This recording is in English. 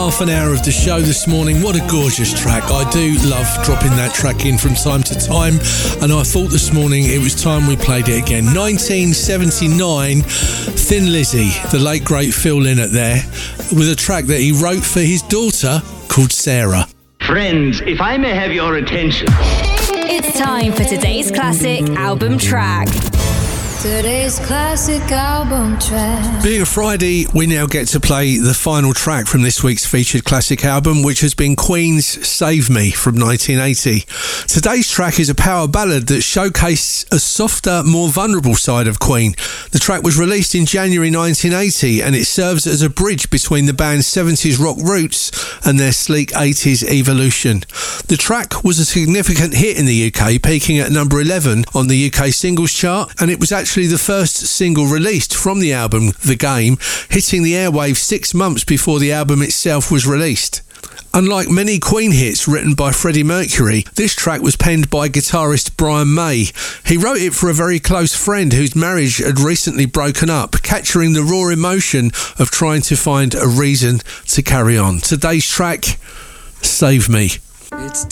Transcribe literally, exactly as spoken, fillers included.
half an hour of the show this morning. What a gorgeous track. I do love dropping that track in from time to time, and I thought this morning it was time we played it again. nineteen seventy-nine, Thin Lizzy, the late great Phil Lynott there, with a track that he wrote for his daughter called Sarah. Friends, if I may have your attention. It's time for today's classic album track. Today's classic album track. Being a Friday, we now get to play the final track from this week's featured classic album, which has been Queen's Save Me from nineteen eighty. Today's track is a power ballad that showcased a softer, more vulnerable side of Queen. The track was released in January nineteen eighty, and it serves as a bridge between the band's seventies rock roots and their sleek eighties evolution. The track was a significant hit in the U K, peaking at number eleven on the U K singles chart, and it was actually the first single released from the album The Game, hitting the airwaves six months before the album itself was released. Unlike many Queen hits written by Freddie Mercury, this track was penned by guitarist Brian May. He wrote it for a very close friend whose marriage had recently broken up, capturing the raw emotion of trying to find a reason to carry on. Today's track, Save Me. It's